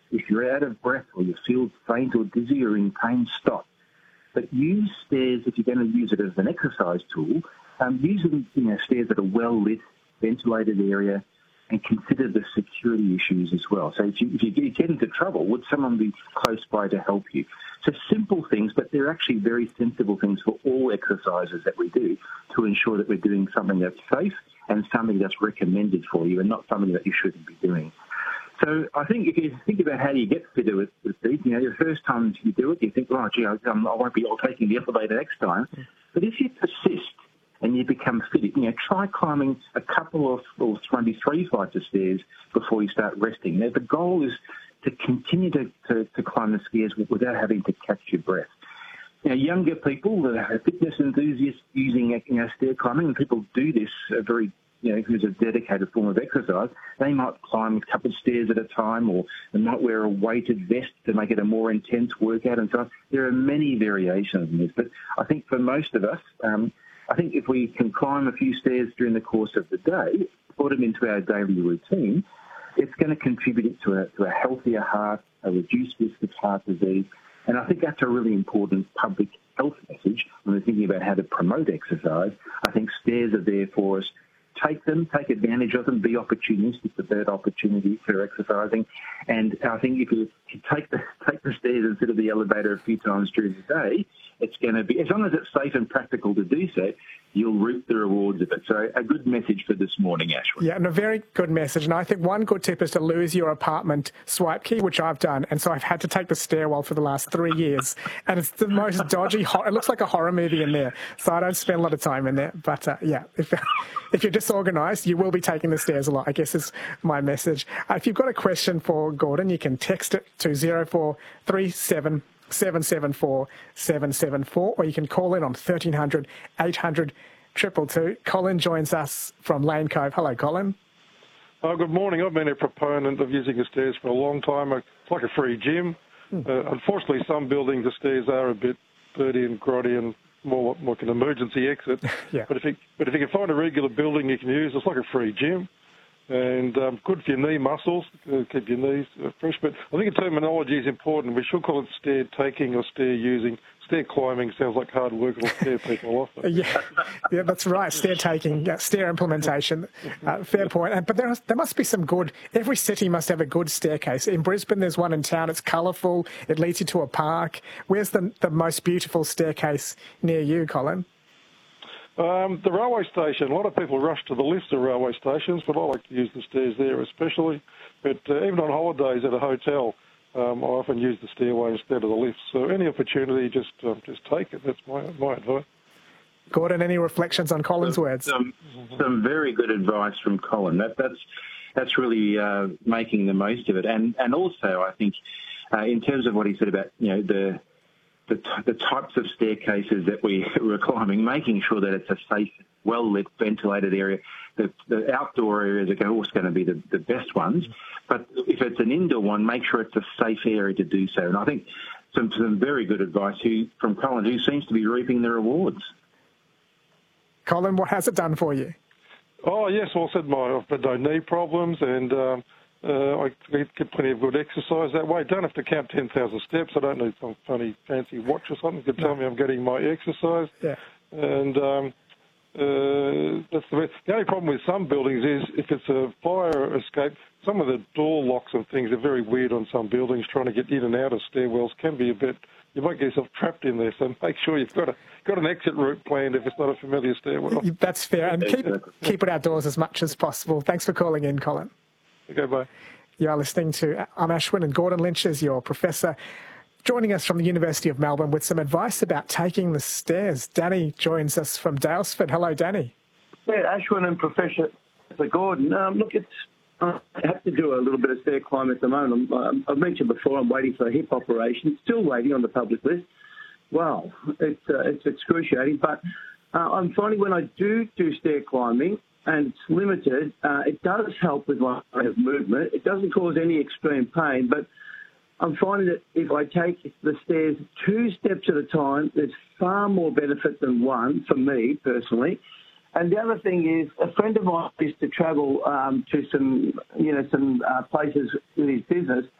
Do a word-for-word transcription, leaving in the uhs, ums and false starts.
If you're out of breath or you feel faint or dizzy or in pain, stop. But use stairs, if you're going to use it as an exercise tool, um, use them, you know, stairs that are well-lit, ventilated area, and consider the security issues as well. So if you, if you get into trouble, would someone be close by to help you? So simple things, but they're actually very sensible things for all exercises that we do to ensure that we're doing something that's safe and something that's recommended for you and not something that you shouldn't be doing. So I think if you think about how you get fitter with, with these, you know, the first time you do it, you think, oh, gee, I, I won't be taking the elevator next time. But if you persist and you become fit, you know, try climbing a couple of, or maybe three flights of stairs before you start resting. Now, the goal is to continue to, to, to climb the stairs without having to catch your breath. You know, younger people, the fitness enthusiasts using, you know, stair climbing, and people do this uh, very, you know, who's a dedicated form of exercise, they might climb a couple of stairs at a time, or they might wear a weighted vest to make it a more intense workout and so on. There are many variations in this, but I think for most of us, um, I think if we can climb a few stairs during the course of the day, put them into our daily routine, it's going to contribute to a, to a healthier heart, a reduced risk of heart disease, and I think that's a really important public health message when we're thinking about how to promote exercise. I think stairs are there for us. Take them, take advantage of them, be opportunistic with that opportunity for exercising. And I think if you take the take the stairs instead of the elevator a few times during the day, it's going to be, as long as it's safe and practical to do so, you'll reap the rewards of it. So a good message for this morning, Ashwin. Yeah, and a very good message. And I think one good tip is to lose your apartment swipe key, which I've done. And so I've had to take the stairwell for the last three years. And it's the most dodgy, hor- it looks like a horror movie in there. So I don't spend a lot of time in there. But uh, yeah, if, if you're disorganised, you will be taking the stairs a lot, I guess is my message. Uh, if you've got a question for Gordon, you can text it to zero four three seven seven seven four seven seven four, or you can call in on thirteen hundred eight hundred two two two. Colin joins us from Lane Cove. Hello, Colin. Oh, good morning. I've been a proponent of using the stairs for a long time. It's like a free gym. Hmm. Uh, unfortunately, some buildings, the stairs are a bit dirty and grotty and more like an emergency exit. yeah. But if you but if you can find a regular building you can use, it's like a free gym. And um, good for your knee muscles, uh, keep your knees uh, fresh. But I think the terminology is important. We should call it stair taking or stair using. Stair climbing sounds like hard work. It'll scare people off. yeah, yeah, that's right. Stair taking, yeah, stair implementation. Uh, fair point. Uh, but there, there must be some good. Every city must have a good staircase. In Brisbane, there's one in town. It's colourful. It leads you to a park. Where's the the most beautiful staircase near you, Colin? Um, the railway station. A lot of people rush to the lifts of railway stations, but I like to use the stairs there especially. But uh, even on holidays at a hotel, um, I often use the stairway instead of the lifts. So any opportunity, just um, just take it. That's my my advice. Gordon, any reflections on Colin's some, words? Some, some very good advice from Colin. That, that's that's really uh, making the most of it. And and also, I think, uh, in terms of what he said about, you know, the The, t- the types of staircases that we were climbing, making sure that it's a safe, well-lit, ventilated area. The, the outdoor areas are always going to be the, the best ones. But if it's an indoor one, make sure it's a safe area to do so. And I think some, some very good advice who, from Colin, who seems to be reaping the rewards. Colin, what has it done for you? Oh, yes. Well, I said my, I've had no knee problems and... Um, Uh, I get plenty of good exercise that way. Don't have to count ten thousand steps. I don't need some funny fancy watch or something to tell no. me I'm getting my exercise. Yeah. And um, uh, that's the, the only problem with some buildings is if it's a fire escape, some of the door locks and things are very weird on some buildings. Trying to get in and out of stairwells can be a bit... You might get yourself trapped in there, so make sure you've got a got an exit route planned if it's not a familiar stairwell. That's fair. And keep, keep it outdoors as much as possible. Thanks for calling in, Colin. Okay, bye. You are listening to I'm Ashwin, and Gordon Lynch is your professor, joining us from the University of Melbourne with some advice about taking the stairs. Danny joins us from Daylesford. Hello, Danny. Yeah, Ashwin and Professor Gordon. Um, look, it's I have to do a little bit of stair climb at the moment. I'm, I've mentioned before I'm waiting for a hip operation. Still waiting on the public list. Wow, it's uh, it's excruciating. But uh, I'm finding when I do do stair climbing, and it's limited, uh, it does help with my movement. It doesn't cause any extreme pain, but I'm finding that if I take the stairs two steps at a time, there's far more benefit than one for me personally. And the other thing is, a friend of mine used to travel um, to some, you know, some uh, places with his business,